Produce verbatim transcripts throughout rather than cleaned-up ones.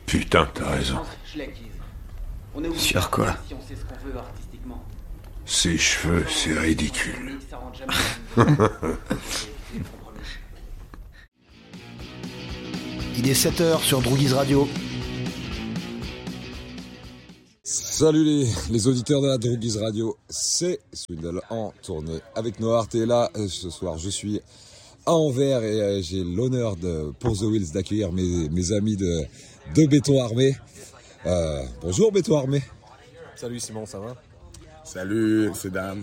Putain, t'as raison. Sur quoi? Ses cheveux, c'est ridicule. Il est sept heures sur Droogies Radio. Salut les, les auditeurs de la Droogies Radio, c'est Swindle en tournée avec Noart et là ce soir je suis à Anvers et euh, j'ai l'honneur de, pour The Wheels d'accueillir mes, mes amis de, de Béton Armé. Euh, bonjour Béton Armé. Salut Simon, ça va? Salut, c'est Dan.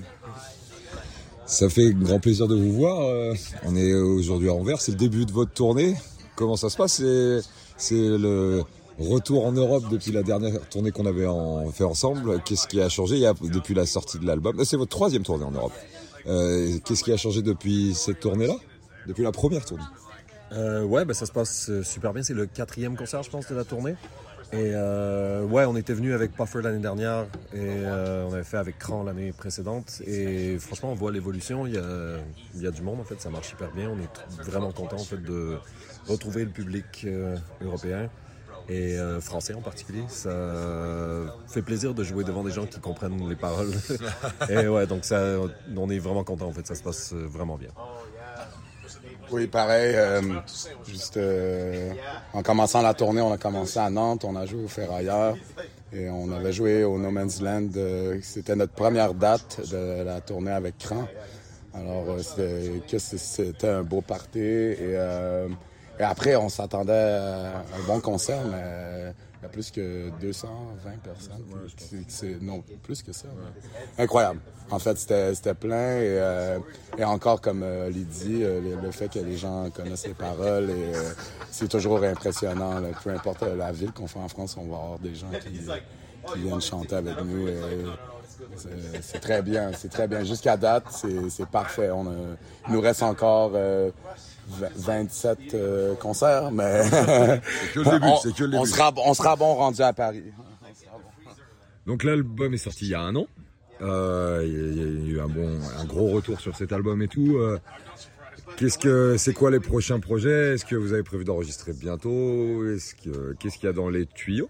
Ça fait grand plaisir de vous voir. Euh, on est aujourd'hui à Anvers, c'est le début de votre tournée. Comment ça se passe? C'est, c'est le retour en Europe depuis la dernière tournée qu'on avait en, fait ensemble. Qu'est-ce qui a changé il y a, depuis la sortie de l'album? C'est votre troisième tournée en Europe. Euh, qu'est-ce qui a changé depuis cette tournée-là? Depuis la première tournée? euh, Ouais, bah, ça se passe super bien. C'est le quatrième concert, je pense, de la tournée. Et euh, ouais, on était venu avec Puffer l'année dernière et euh, on avait fait avec Cran l'année précédente. Et franchement, on voit l'évolution. Il y a, il y a du monde, en fait. Ça marche super bien. On est vraiment content en fait, de retrouver le public euh, européen. Et euh, français en particulier, ça fait plaisir de jouer devant des gens qui comprennent les paroles. Et ouais, donc ça, on est vraiment content en fait, ça se passe vraiment bien. Oui, pareil. Euh, juste euh, en commençant la tournée, on a commencé à Nantes, on a joué au Ferrailleur et on avait joué au No Man's Land. Euh, c'était notre première date de la tournée avec Cran. Alors euh, c'était, que c'était un beau party et euh, Et après, on s'attendait à un bon concert, mais il y a plus que deux cent vingt personnes. C'est, c'est, non, plus que ça. Ouais. Incroyable. En fait, c'était, c'était plein. Et, euh, et encore, comme euh, Lydie, euh, le, le fait que les gens connaissent les paroles, et, euh, c'est toujours impressionnant. Là. Peu importe la ville qu'on fait en France, on va avoir des gens qui, qui viennent chanter avec nous. Et, c'est, c'est très bien. C'est très bien. Jusqu'à date, c'est, c'est parfait. On a, il nous reste encore... Euh, vingt-sept euh, concerts, mais c'est que le début, on, c'est que le début. On sera, on sera bon rendu à Paris. Donc l'album est sorti il y a un an. Euh, il y a eu un bon, un gros retour sur cet album et tout. Euh, qu'est-ce que, c'est quoi les prochains projets? Est-ce que vous avez prévu d'enregistrer bientôt? Est-ce que, qu'est-ce qu'il y a dans les tuyaux?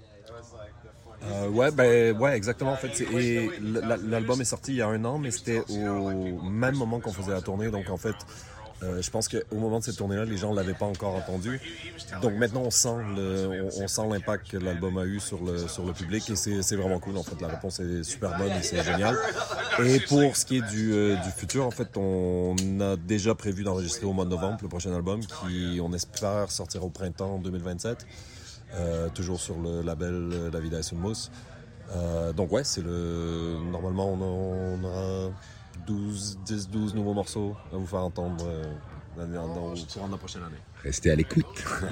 Euh, ouais, ben ouais, exactement. En fait, c'est, et l'album est sorti il y a un an, mais c'était au même moment qu'on faisait la tournée, donc en fait. Euh, je pense qu'au moment de cette tournée-là, les gens ne l'avaient pas encore entendu. Donc maintenant, on sent, le, on, on sent l'impact que l'album a eu sur le, sur le public et c'est, c'est vraiment cool. En fait, la réponse est super bonne et c'est génial. Et pour ce qui est du, euh, du futur, en fait, on a déjà prévu d'enregistrer au mois de novembre le prochain album qui, on espère, sortira au printemps deux mille vingt-sept. Euh, toujours sur le label La Vida es un Mus. Euh, donc ouais, c'est le... Normalement, on, a, on aura... douze, dix, douze nouveaux morceaux à vous faire entendre euh, dans, au courant de la prochaine année. Restez à l'écoute.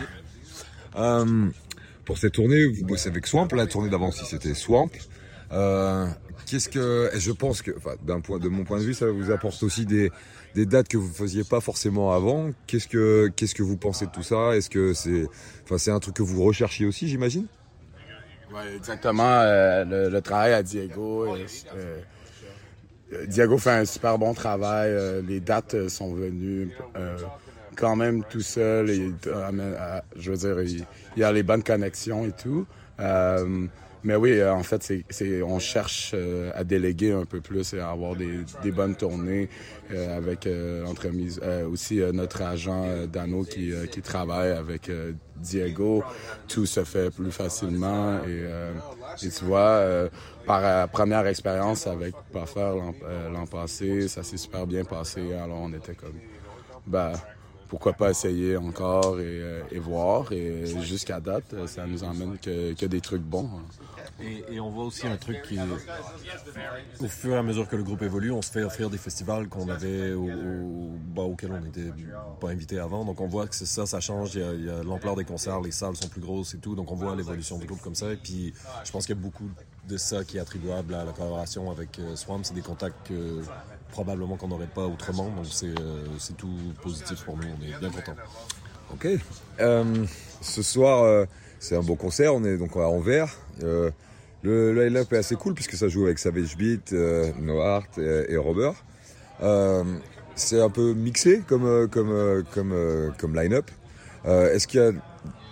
euh, pour cette tournée, vous bossez avec Swamp. La tournée d'avant, si c'était Swamp. Euh, qu'est-ce que, je pense que, enfin, d'un point, de mon point de vue, ça vous apporte aussi des, des dates que vous ne faisiez pas forcément avant. Qu'est-ce que, qu'est-ce que vous pensez de tout ça? Est-ce que c'est, enfin, c'est un truc que vous recherchiez aussi, j'imagine? Oui, exactement. Euh, le, le travail à Diego. Euh, euh, Diego fait un super bon travail. Euh, les dates sont venues euh, quand même tout seul. Et, euh, je veux dire, il, il y a les bonnes connexions et tout. Euh, mais oui, en fait, c'est, c'est, on cherche euh, à déléguer un peu plus et à avoir des, des bonnes tournées euh, avec euh, l'entremise. Euh, aussi, euh, notre agent euh, Dano qui, euh, qui travaille avec euh, Diego. Tout se fait plus facilement. Et, euh, et tu vois, euh, par euh, première expérience avec Puffer l'an, euh, l'an passé, ça s'est super bien passé. Alors, on était comme... ben, pourquoi pas essayer encore et, euh, et voir. Et jusqu'à date, ça nous emmène que, que des trucs bons. Et, et on voit aussi un truc qui, au fur et à mesure que le groupe évolue, on se fait offrir des festivals qu'on avait au, au, bah, auxquels on n'était pas invité avant. Donc on voit que c'est ça, ça change. Il y, a, il y a l'ampleur des concerts, les salles sont plus grosses et tout. Donc on voit l'évolution du groupe comme ça. Et puis je pense qu'il y a beaucoup de ça qui est attribuable à la collaboration avec euh, Swamp. C'est des contacts que probablement qu'on n'aurait pas autrement. Donc c'est, euh, c'est tout positif pour nous. On est bien contents. Ok. Euh, ce soir, euh, c'est un beau concert. On est donc à Anvers. Euh, le line-up est assez cool puisque ça joue avec Savage Beat, euh, Noart et, et Robert. Euh, c'est un peu mixé comme, comme, comme, comme line-up. Euh, est-ce qu'il y a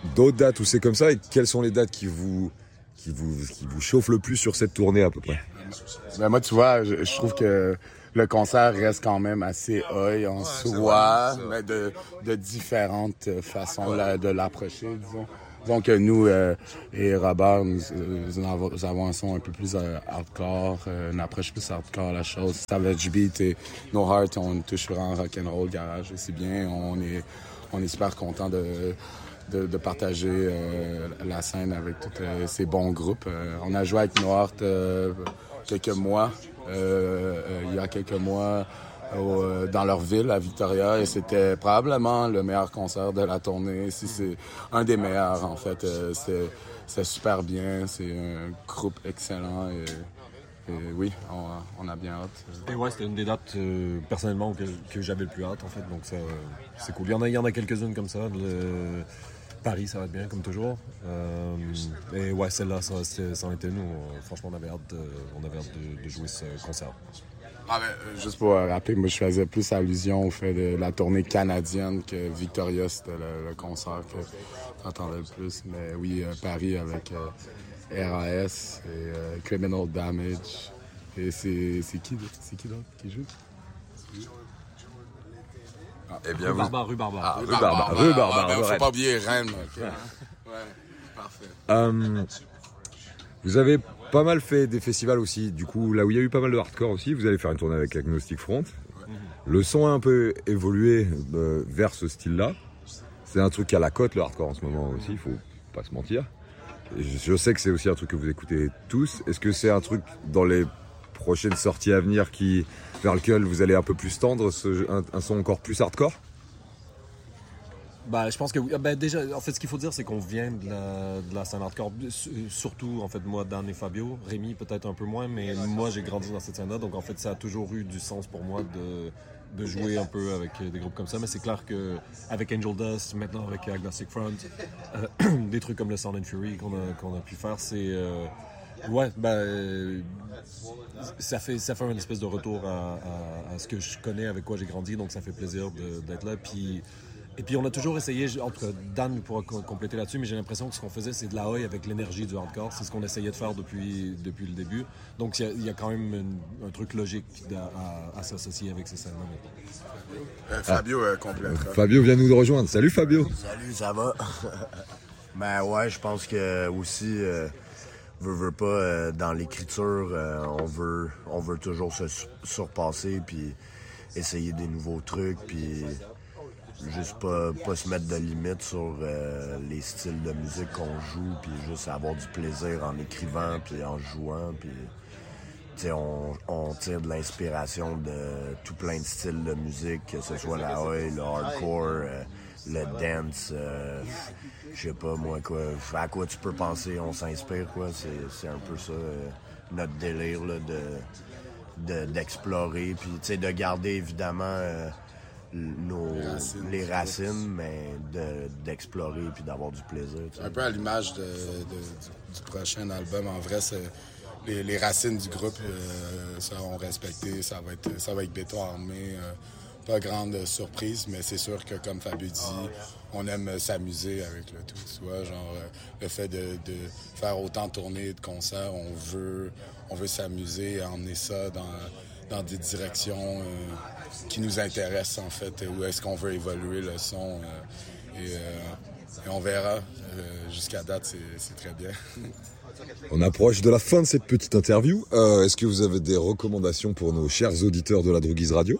d'autres dates où c'est comme ça, et quelles sont les dates qui vous, qui vous, qui vous chauffent le plus sur cette tournée à peu près? Ben moi, tu vois, je, je trouve que le concert reste quand même assez œil en soi, mais de, de différentes façons la, de l'approcher, disons. Donc nous euh, et Robert, nous, nous, avons, nous avons un son un peu plus euh, hardcore, euh, une approche plus hardcore à la chose. Savage Beat et No Heart, on touche vraiment rock'n'roll, garage aussi bien. On est, on est super content de, de, de partager euh, la scène avec tous euh, ces bons groupes. Euh, on a joué avec No Heart euh, quelques mois, euh, euh, il y a quelques mois. Au, euh, dans leur ville, à Victoria, et c'était probablement le meilleur concert de la tournée. Si c'est un des meilleurs, en fait. Euh, c'est, c'est super bien, c'est un groupe excellent, et, et oui, on, on a bien hâte. Et ouais, c'était une des dates, euh, personnellement, que, que j'avais le plus hâte, en fait, donc ça, c'est cool. Il y en a, il y en a quelques-unes comme ça. Le... Paris, ça va être bien, comme toujours. Euh, et ouais, celle-là, ça, ça en était nous. Franchement, on avait hâte de, on avait hâte de, de jouer ce concert. Ah ben, juste pour euh, rappeler, moi je faisais plus allusion au fait de la tournée canadienne que Victoria, c'était le, le concert que j'entendais le plus. Mais oui, euh, Paris avec euh, R A S et euh, Criminal Damage. Et c'est, c'est qui, c'est qui d'autre qui joue? Ah, eh bien, rue vous... Barbare, rue Barbare. Ah, rue Barbare, rue Barbare. Ah, ben, faut Rennes. pas oublier Rennes. Okay. Ouais, parfait. Euh, vous avez pas mal fait des festivals aussi, du coup, là où il y a eu pas mal de hardcore aussi, vous allez faire une tournée avec Agnostic Front. Ouais. Le son a un peu évolué euh, vers ce style-là. C'est un truc à la cote, le hardcore en ce moment aussi, il faut pas se mentir. Et je, je sais que c'est aussi un truc que vous écoutez tous. Est-ce que c'est un truc dans les prochaines sorties à venir qui, vers lequel vous allez un peu plus tendre, ce, un, un son encore plus hardcore? Bah, je pense que oui. Ben, déjà, en fait, ce qu'il faut dire, c'est qu'on vient de la, de la scène hardcore. Surtout, en fait, moi, Dan et Fabio. Rémi, peut-être un peu moins, mais moi, j'ai grandi dans cette scène-là. Donc, en fait, ça a toujours eu du sens pour moi de, de jouer un peu avec des groupes comme ça. Mais c'est clair qu'avec Angel Dust, maintenant avec Agnostic Front, euh, des trucs comme le Sound and Fury qu'on a, qu'on a pu faire, c'est... Euh, ouais, ben... Euh, ça fait, ça fait un espèce de retour à, à, à ce que je connais, avec quoi j'ai grandi. Donc, ça fait plaisir de, d'être là. Puis... Et puis on a toujours essayé, en tout cas Dan pourra compléter là-dessus, mais j'ai l'impression que ce qu'on faisait, c'est de la oi avec l'énergie du hardcore. C'est ce qu'on essayait de faire depuis, depuis le début. Donc il y, y a quand même une, un truc logique à, à, à s'associer avec ces scènes-là. Euh, Fabio euh, complétera. Fabio vient nous rejoindre. Salut Fabio. Salut, ça va? Ben ouais, je pense que aussi, euh, veut, veut pas, euh, dans l'écriture, euh, on veut on veut toujours se surpasser, puis essayer des nouveaux trucs, puis... Juste pas, pas se mettre de limites sur euh, les styles de musique qu'on joue, puis juste avoir du plaisir en écrivant, puis en jouant, puis t'sais, on, on tire de l'inspiration de tout plein de styles de musique, que ce soit la oi, le hardcore, euh, le dance, euh, je sais pas moi quoi, à quoi tu peux penser, on s'inspire quoi, c'est, c'est un peu ça euh, notre délire là, de, de, d'explorer, puis t'sais, de garder évidemment... Euh, Nos, les racines, les racines mais de, d'explorer puis d'avoir du plaisir. Un peu à l'image de, de, du, du prochain album. En vrai, c'est, les, les racines du groupe euh, seront respectées. Ça va être, ça va être béton armé. Euh, pas grande surprise, mais c'est sûr que, comme Fabio dit, on aime s'amuser avec le tout. Tu vois, genre, euh, le fait de, de faire autant de tournées, de concerts, on veut, on veut s'amuser et emmener ça dans... dans des directions euh, qui nous intéressent, en fait, où est-ce qu'on veut évoluer le son. Euh, et, euh, et on verra. Euh, jusqu'à date, c'est, c'est très bien. On approche de la fin de cette petite interview. Euh, est-ce que vous avez des recommandations pour nos chers auditeurs de la Droguise Radio?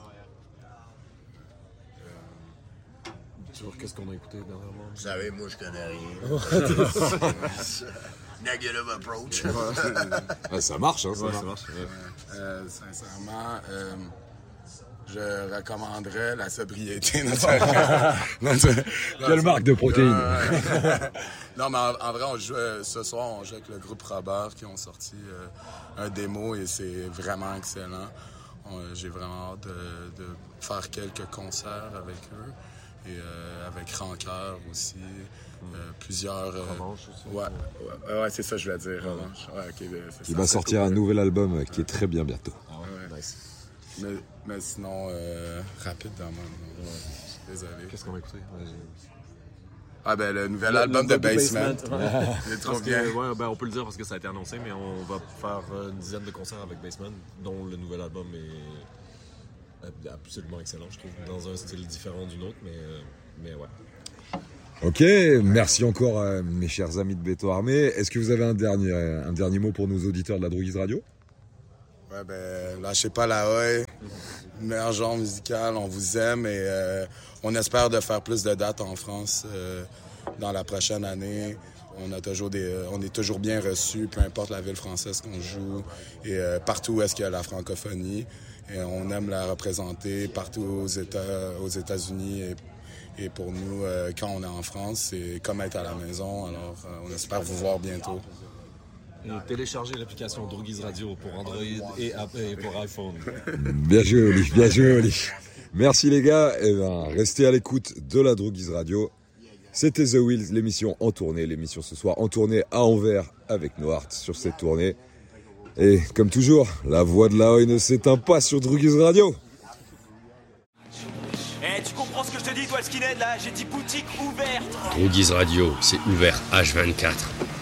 Sur qu'est-ce qu'on a écouté dernièrement? Vous savez, moi, je connais rien. Negative approach. Ah, ça marche, hein, ça, ouais, marche. ça marche. Ouais. Euh, sincèrement, euh, je recommanderais la sobriété naturelle. Quelle marque de protéines? Euh, non, mais en, en vrai, on joue, euh, ce soir, on joue avec le groupe Robert qui ont sorti euh, un démo et c'est vraiment excellent. On, j'ai vraiment hâte de, de faire quelques concerts avec eux. Et euh, avec Rancœur aussi, euh, plusieurs... Euh, Revanche aussi. Ouais, ouais, ouais, c'est ça que je voulais dire, Revanche. Ouais, okay, c'est Il ça, va c'est sortir tout, un ouais. nouvel album qui est très bien bientôt. Ah ouais, nice. Mais, mais sinon, euh, rapide dans mon... Ouais. Désolé. Qu'est-ce qu'on a écouté? Ouais, Ah ben le nouvel Le- album le de Basement. Basement. Il est trop Parce que, bien. ouais, ben, on peut le dire parce que ça a été annoncé, mais on va faire euh, une dizaine de concerts avec Basement, dont le nouvel album est euh, absolument excellent, je trouve, dans un style différent du nôtre, mais, euh, mais ouais. Ok, merci encore à mes chers amis de Béton Armé. Est-ce que vous avez un dernier, un dernier mot pour nos auditeurs de la Droguise Radio? Ouais, ben, lâchez pas la haie. Meilleur genre musical, on vous aime et euh, on espère de faire plus de dates en France euh, dans la prochaine année. On, a toujours des, euh, on est toujours bien reçus, peu importe la ville française qu'on joue et euh, partout où est-ce qu'il y a la francophonie. Et on aime la représenter partout aux États, aux États-Unis et Et pour nous, euh, quand on est en France, c'est comme être à la maison. Alors, euh, on espère vous voir bientôt. Et téléchargez l'application Droguise Radio pour Android et, et pour iPhone. Bien joué, Oli, bien joué, Oli. Merci les gars. Eh ben, restez à l'écoute de la Droguise Radio. C'était The Wheels, l'émission en tournée. L'émission ce soir en tournée à Anvers avec Noart sur cette tournée. Et comme toujours, la voix de la Hoye ne s'éteint pas sur Droguise Radio. Eh, tu comprends ce que je te dis, toi, le skinhead, là? J'ai dit boutique ouverte. Droguise Radio, c'est ouvert H vingt-quatre.